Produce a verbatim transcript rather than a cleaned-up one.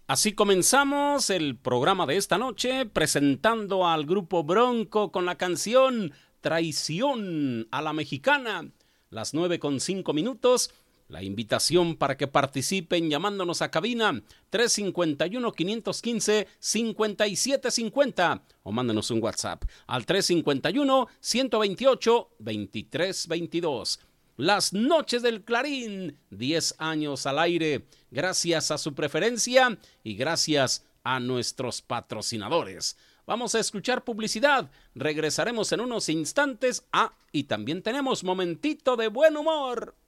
Así comenzamos el programa de esta noche presentando al grupo Bronco con la canción Traición a la Mexicana. Las nueve con cinco minutos. La invitación para que participen llamándonos a cabina tres cinco uno, cinco uno cinco, cinco siete cinco cero o mándenos un WhatsApp al tres cinco uno, uno dos ocho, dos tres dos dos. Las Noches del Clarín, diez años al aire, gracias a su preferencia y gracias a nuestros patrocinadores. Vamos a escuchar publicidad, regresaremos en unos instantes. Ah, y también tenemos momentito de buen humor.